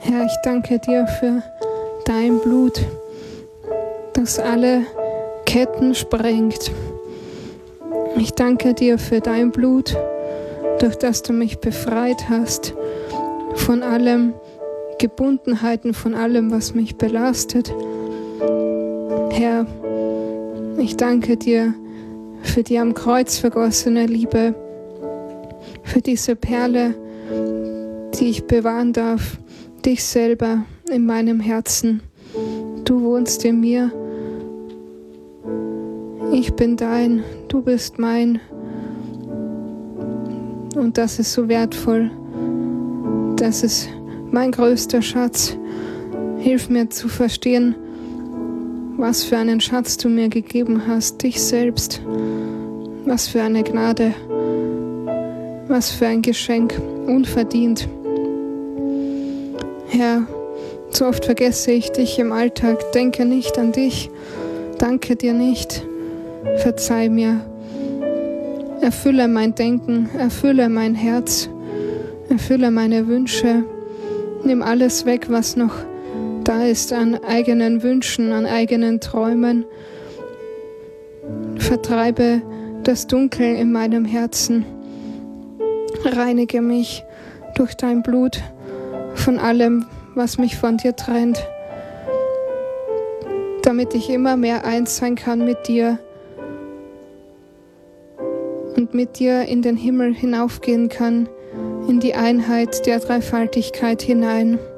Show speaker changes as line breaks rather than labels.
Herr, ich danke dir für dein Blut, das alle Ketten sprengt. Ich danke dir für dein Blut, durch das du mich befreit hast von allem Gebundenheiten, von allem, was mich belastet. Herr, ich danke dir für die am Kreuz vergossene Liebe, für diese Perle, die ich bewahren darf, dich selber in meinem Herzen. Du wohnst in mir. Ich bin dein, du bist mein. Und das ist so wertvoll. Das ist mein größter Schatz. Hilf mir zu verstehen, was für einen Schatz du mir gegeben hast, dich selbst. Was für eine Gnade. Was für ein Geschenk, unverdient. Herr, so oft vergesse ich dich im Alltag, denke nicht an dich, danke dir nicht, verzeih mir. Erfülle mein Denken, erfülle mein Herz, erfülle meine Wünsche, nimm alles weg, was noch da ist an eigenen Wünschen, an eigenen Träumen. Vertreibe das Dunkel in meinem Herzen, reinige mich durch dein Blut von allem, was mich von dir trennt, damit ich immer mehr eins sein kann mit dir und mit dir in den Himmel hinaufgehen kann, in die Einheit der Dreifaltigkeit hinein.